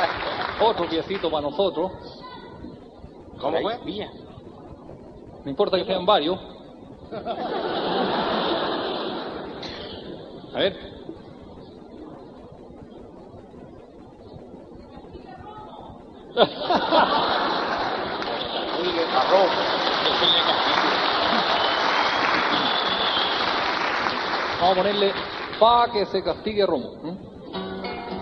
Otro piecito para nosotros. ¿Cómo fue? Mía. No importa que sean varios. A ver. Arroz. Vamos a ponerle pa' que se castigue Romo.